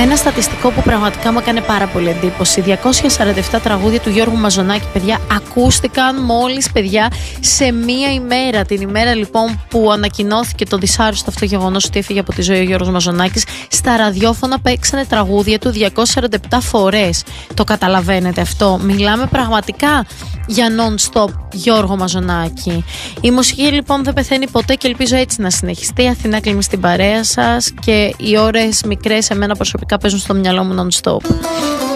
Ένα στατιστικό που πραγματικά μου έκανε πάρα πολύ εντύπωση. 247 τραγούδια του Γιώργου Μαζονάκη, παιδιά, ακούστηκαν μόλις, παιδιά, σε μία ημέρα. Την ημέρα λοιπόν που ανακοινώθηκε το δυσάρεστο αυτό γεγονός ότι έφυγε από τη ζωή ο Γιώργος Μαζονάκης, στα ραδιόφωνα παίξανε τραγούδια του 247 φορές. Το καταλαβαίνετε αυτό? Μιλάμε πραγματικά για non-stop Γιώργο Μαζονάκη. Η μουσική λοιπόν δεν πεθαίνει ποτέ και ελπίζω έτσι να συνεχιστεί. Αθηνά Κλίμη στην παρέα σας και οι ώρες μικρές εμένα προσωπικά παίζουν στο μυαλό μου non-stop.